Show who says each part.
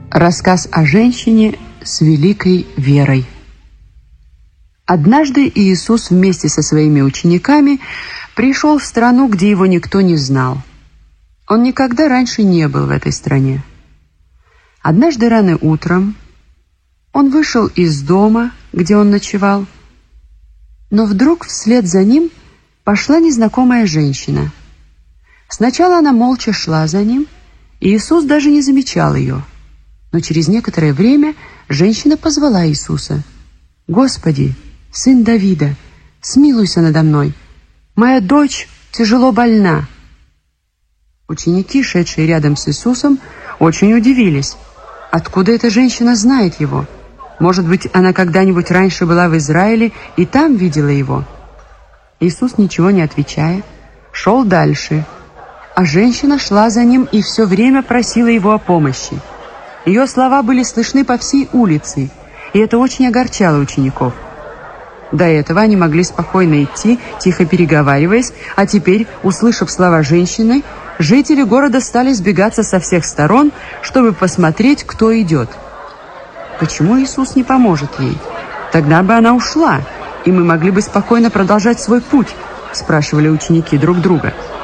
Speaker 1: Рассказ о женщине с великой верой. Однажды Иисус вместе со своими учениками пришел в страну, где его никто не знал. Он никогда раньше не был в этой стране. Однажды рано утром он вышел из дома, где он ночевал, но вдруг вслед за ним пошла незнакомая женщина. Сначала она молча шла за ним, и Иисус даже не замечал ее. Но через некоторое время женщина позвала Иисуса: «Господи, сын Давида, смилуйся надо мной, моя дочь тяжело больна». Ученики, шедшие рядом с Иисусом, очень удивились. Откуда эта женщина знает его? Может быть, она когда-нибудь раньше была в Израиле и там видела его? Иисус, ничего не отвечая, шел дальше, а женщина шла за ним и все время просила его о помощи. Ее слова были слышны по всей улице, и это очень огорчало учеников. До этого они могли спокойно идти, тихо переговариваясь, а теперь, услышав слова женщины, жители города стали сбегаться со всех сторон, чтобы посмотреть, кто идет. Почему Иисус не поможет ей? Тогда бы она ушла, и мы могли бы спокойно продолжать свой путь, спрашивали ученики друг друга.